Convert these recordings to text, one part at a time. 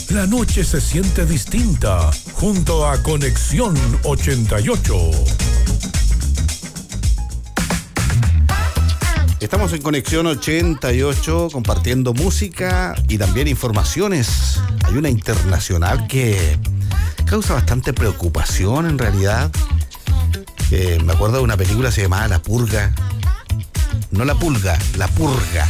la noche se siente distinta junto a Conexión 88. Estamos en Conexión 88 compartiendo música y también informaciones. Hay una internacional que causa bastante preocupación en realidad. Me acuerdo de una película que se llamaba La Purga. No La Pulga, La Purga.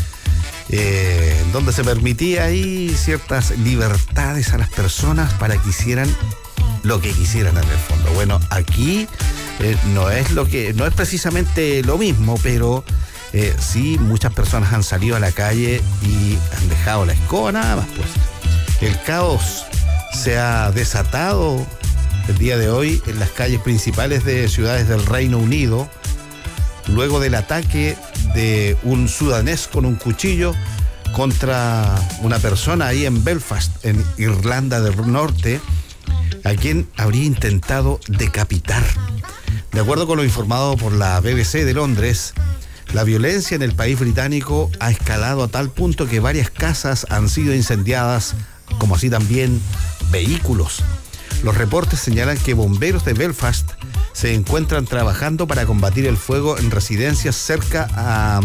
Donde se permitía ahí ciertas libertades a las personas para que hicieran lo que quisieran en el fondo. Bueno, aquí no es precisamente lo mismo, pero sí, muchas personas han salido a la calle y han dejado la escoba nada más, pues. El caos se ha desatado el día de hoy en las calles principales de ciudades del Reino Unido, luego del ataque de un sudanés con un cuchillo contra una persona ahí en Belfast, en Irlanda del Norte, a quien habría intentado decapitar. De acuerdo con lo informado por la BBC de Londres, la violencia en el país británico ha escalado a tal punto que varias casas han sido incendiadas, como así también vehículos. Los reportes señalan que bomberos de Belfast se encuentran trabajando para combatir el fuego en residencias cerca a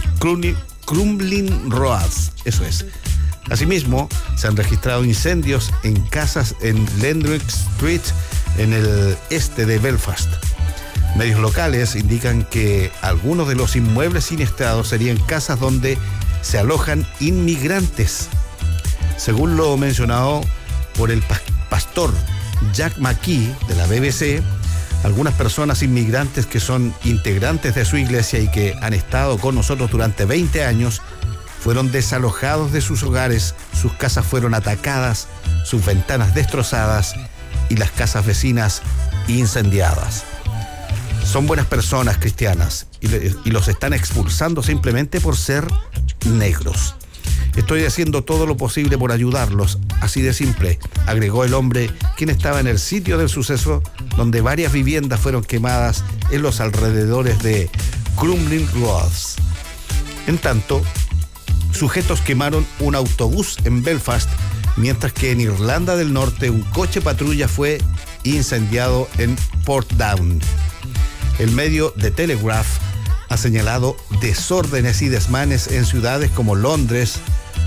Crumlin Roads. Eso es. Asimismo, se han registrado incendios en casas en Lendrick Street, en el este de Belfast. Medios locales indican que algunos de los inmuebles siniestrados serían casas donde se alojan inmigrantes. Según lo mencionado por el pastor Jack McKee de la BBC, algunas personas inmigrantes que son integrantes de su iglesia y que han estado con nosotros durante 20 años fueron desalojados de sus hogares, sus casas fueron atacadas, sus ventanas destrozadas y las casas vecinas incendiadas. Son buenas personas cristianas y los están expulsando simplemente por ser negros. Estoy haciendo todo lo posible por ayudarlos, así de simple, agregó el hombre, quien estaba en el sitio del suceso donde varias viviendas fueron quemadas en los alrededores de Crumlin Roads. En tanto, sujetos quemaron un autobús en Belfast, mientras que en Irlanda del Norte un coche patrulla fue incendiado en Portdown. El medio The Telegraph ha señalado desórdenes y desmanes en ciudades como Londres,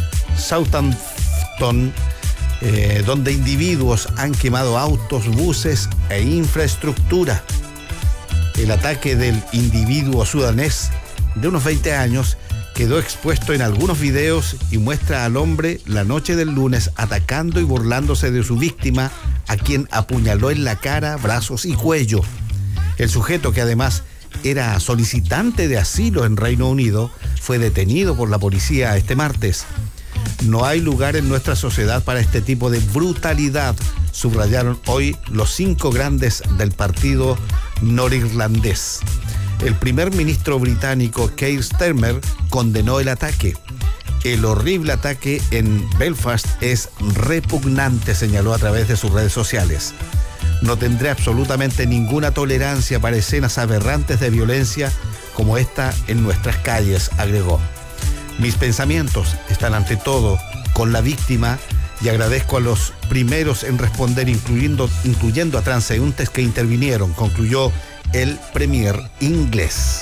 Southampton, donde individuos han quemado autos, buses e infraestructura. El ataque del individuo sudanés de unos 20 años quedó expuesto en algunos videos y muestra al hombre la noche del lunes atacando y burlándose de su víctima, a quien apuñaló en la cara, brazos y cuello. El sujeto, que además era solicitante de asilo en Reino Unido, fue detenido por la policía este martes. No hay lugar en nuestra sociedad para este tipo de brutalidad, subrayaron hoy los 5 grandes del partido norirlandés. El primer ministro británico Keir Starmer condenó el ataque. El horrible ataque en Belfast es repugnante, señaló a través de sus redes sociales. No tendré absolutamente ninguna tolerancia para escenas aberrantes de violencia como esta en nuestras calles, agregó. Mis pensamientos están ante todo con la víctima y agradezco a los primeros en responder, incluyendo a transeúntes que intervinieron, concluyó el premier inglés.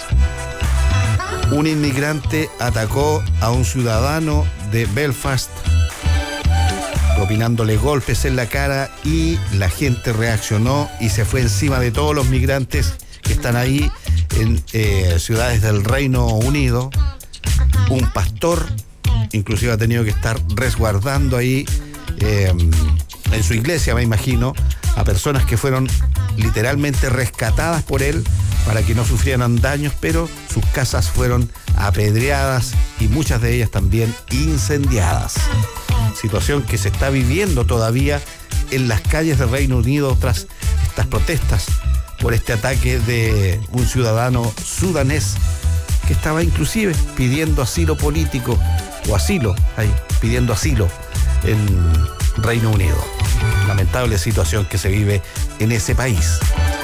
Un inmigrante atacó a un ciudadano de Belfast, propinándole golpes en la cara, y la gente reaccionó y se fue encima de todos los migrantes que están ahí en ciudades del Reino Unido. Un pastor inclusive ha tenido que estar resguardando ahí en su iglesia, me imagino, a personas que fueron literalmente rescatadas por él para que no sufrieran daños, pero sus casas fueron apedreadas y muchas de ellas también incendiadas. Situación que se está viviendo todavía en las calles del Reino Unido tras estas protestas por este ataque de un ciudadano sudanés que estaba inclusive pidiendo asilo político o asilo, pidiendo asilo en Reino Unido. Lamentable situación que se vive en ese país.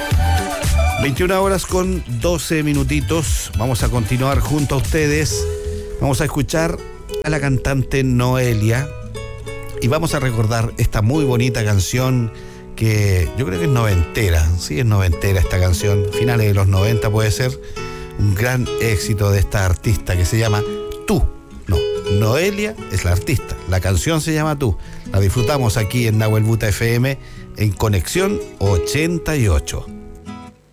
21 horas con 12 minutitos. Vamos a continuar junto a ustedes. Vamos a escuchar a la cantante Noelia. Y vamos a recordar esta muy bonita canción que yo creo que es noventera. Sí, es noventera esta canción. Finales de los 90 puede ser. Un gran éxito de esta artista que se llama Tú. No, Noelia es la artista. La canción se llama Tú. La disfrutamos aquí en Nahuel Buta FM en Conexión 88.